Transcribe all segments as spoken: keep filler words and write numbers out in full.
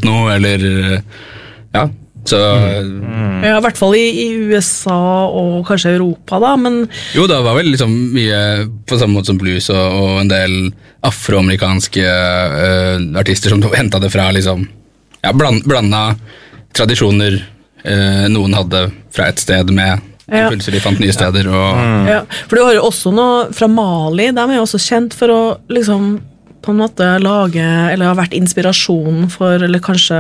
mot noe, eller ja, så mm. Ja, i hvert fall i, i U S A og kanskje Europa da, men jo, det var vel liksom mye på samme måte som blues og, og en del afroamerikanske uh, artister som hentet det fra liksom, ja, bland, blanda tradisjoner uh, noen hadde fra et sted med ja. Plutselig fant nye steder og mm. ja, for du har jo også noe fra Mali, de er jo også kjent for å liksom på en måte lage, eller har vært inspirasjon for, eller kanskje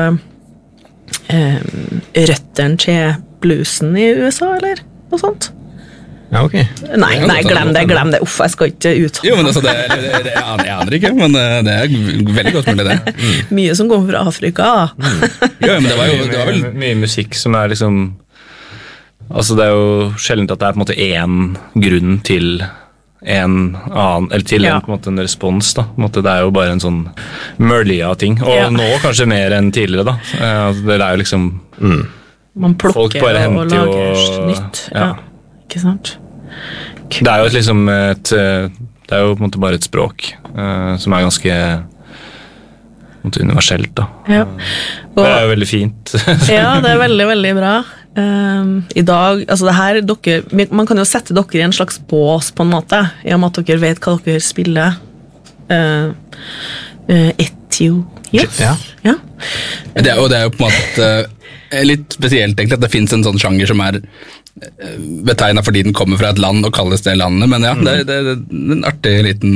eh, røtteren til bluesen i U S A, eller noe sånt. Ja, ok. Nei, nei, glem det, glem det. Uff, jeg skal ikke uttale. Jo, men altså, det, det, det, jeg, aner, jeg aner ikke, men det er veldig godt mulig det. Mm. Mye som kommer fra Afrika. Mm. Jo, men det var jo det var vel... mye, mye musikk som er liksom, altså det er jo sjelden at det er på en måte en grunn til en annen, eller til ja. en, på en, måte, en respons da. På en måte, det er jo bare en sånn mørlige av ting, og ja. nå kanskje mer enn tidligere da. Det er jo liksom, mm. man plukker og, og lager og, nytt. Ja. Ja, ikke sant? Det er jo et, liksom et, det er jo på en måte bare et språk uh, som er ganske universelt da. Ja. Og, det er jo veldig fint. Ja, det er veldig, veldig bra. Um, I dag, altså det her, dere, man kan jo sette dere i en slags bås på en måte, i og med at dere vet hva dere spiller. Uh, uh, Etiopia. Ja. Ja. Det er, og det er jo på en måte litt spesielt egentlig at det finnes en sånn sjanger som er betegnet fordi den kommer fra et land og kalles det landet, men ja, det, det, det er en artig liten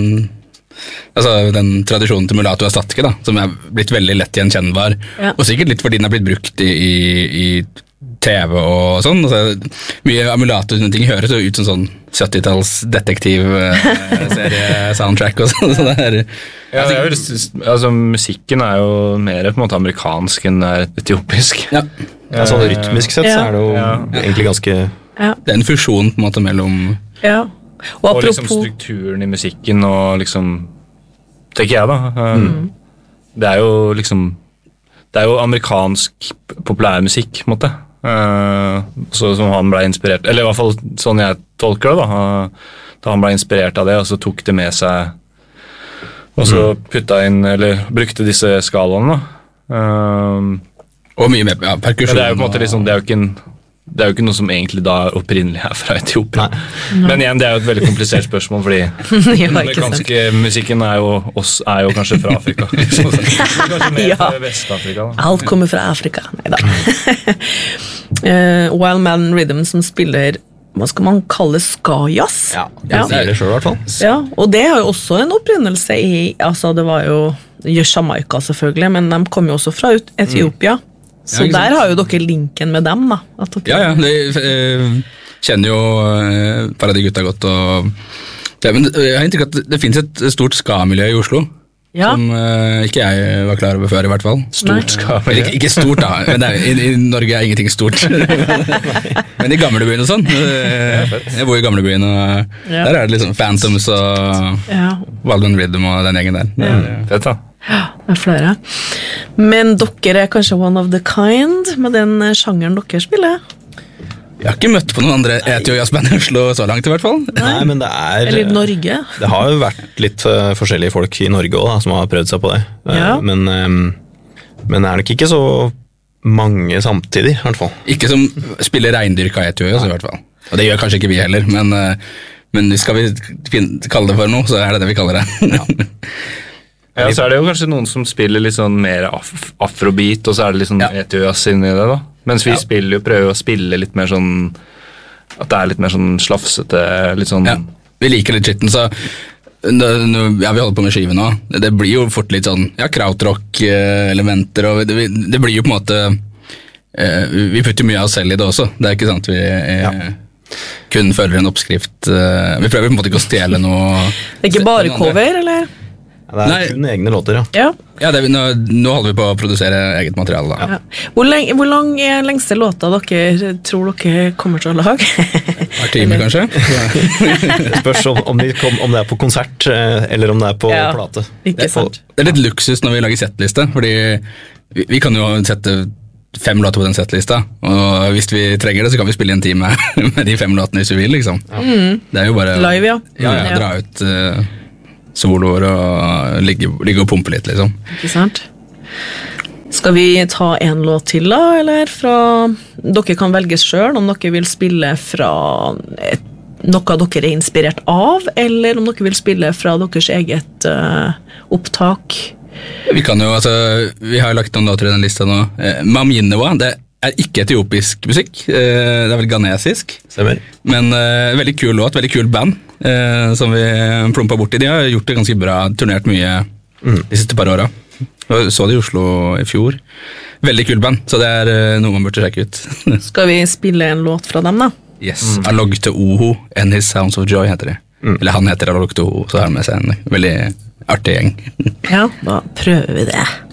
altså den tradisjonen til mulatto erstatke da, som er blitt veldig lett gjenkjennbar, ja. Og sikkert litt fordi den er blitt brukt i, i, i T V og sånn, altså, mye av mulatto ting høres jo ut som sånn syttitalls detektiv-serie soundtrack og sånn, så det er ja, det er jo, altså musikken er jo mer på en måte amerikansk enn er etiopisk. Ja. Ja, sånn rytmisk sett ja. Så er det jo ja. Egentlig ganske ja. Det er en fusjon på en måte mellom ja. Og, og liksom strukturen i musikken og liksom, tenker jeg da mm. det er jo liksom det er jo amerikansk populærmusikk på en måte uh, så, som han ble inspirert, eller i hvert fall sånn jeg tolker det da, da han ble inspirert av det og så tok det med seg og så putta inn, eller brukte disse skalaene da uh, og mye med ja, perkusjon. Det er jo på en måte liksom, det er jo ikke en, det er jo ikke noe som egentlig da opprinnelig er fra Etiopia. Nei. Men igjen, det er jo et veldig komplisert spørsmål, fordi den amerikanske musikken er jo, oss, er jo kanskje fra Afrika. Liksom. Kanskje mer ja. Fra Vest-Afrika. Da. Alt kommer fra Afrika, neida. uh, Wild Man Rhythm som spiller, hva skal man kalle ska-jazz? Ja, det ja. Er det selv i hvert fall. Ja, og det har jo også en opprinnelse i, altså det var jo Jamaica selvfølgelig, men de kom jo også fra Etiopia. Mm. Så ja, der har jo dere linken med dem da at dere... Ja, ja, de eh, kjenner jo eh, bare de gutta godt og, ja, men jeg har inntrykk at det, det finnes et stort ska-miljø i Oslo ja. Som eh, ikke jeg var klar over før i hvert fall. Stort ska-miljø? Ikke, ikke stort da, men det er, i, i Norge er ingenting stort. Men i Gamlebyen og sånn, jeg bor i Gamlebyen og ja. Der er det liksom Phantoms og ja. Wild Man Rhythm og den egen der. Det er, ja. Fett da. Ja, det er flere. Men dere er kanskje one of the kind med den sjangeren dere spiller? Jeg har ikke møtt på noen andre etio-jazzband i Oslo så langt i hvert fall. Nei, men det er... Eller i Norge. Det har jo vært litt uh, forskjellige folk i Norge også da, som har prøvd seg på det. Ja. Uh, men, um, men er det ikke så mange samtidig i hvert fall. Ikke som spiller reindyrka etio-jazz i hvert fall. Og det gjør kanskje ikke vi heller, men, uh, men skal vi kalle det for noe, så er det det vi kaller det. Ja. Ja, så er det jo kanskje noen som spiller litt sånn mer af afrobeat, og så er det litt sånn ja. Etio-jazz inni det da. Mens vi ja. Spiller jo, prøver å spille litt mer sånn, at det er litt mer sånn slafsete, litt sånn... Ja, vi liker litt skitten, så ja, vi holder på med skiven nå. Det blir jo fort litt sånn, ja, krautrock-elementer, og det, det blir jo på en måte, vi putter mye av oss selv i det også. Det er ikke sant vi... Ja. Kun følger en oppskrift. Vi prøver på en måte ikke å stjele noe... Det er ikke bare cover, eller? Ja, det er Nei. Kun egne låter, ja. Ja, ja det, nå, nå holder vi på å produsere eget materiale da. Ja. Hvor, lenge, hvor lang er lengste låta dere tror dere kommer til å lage? Hver time kanskje? Det spørs om, om, de kom, om det er på konsert, eller om det er på ja. Plate. Ikke sant. Det er litt luksus når vi lager settliste, fordi vi, vi kan jo sette fem låter på den settlista, og hvis vi trenger det, så kan vi spille en time med de fem låtene hvis vi vil, liksom. Ja. Mm. Det er jo bare... Live, ja. Ja, ja, dra ut... Uh, soloer og ligge, ligge og pumpe litt, liksom. Ikke sant? Skal vi ta en låt til da, eller fra... Dere kan velge selv om dere vil spille fra et, noe dere er inspirert av, eller om dere vil spille fra deres eget uh, opptak. Vi kan jo, altså, vi har lagt noen låter i den lista nå. Eh, Mam Yinewa, det er ikke etiopisk musikk, eh, det er vel ghanesisk. Stemmer. Men eh, veldig kul låt, veldig kul band, eh, som vi plumpa bort i. De har gjort det ganske bra, turnert mye mm. de siste par åra. Så det i Oslo i fjor. Veldig kul band, så det er eh, noe man burde sjekke ut. Skal vi spille en låt fra dem da? Yes, mm. Alog to Oho and His Sounds of Joy heter de. Mm. Eller han heter Alog to Oho, så har han med seg en veldig artig gjeng. Ja, da prøver vi det.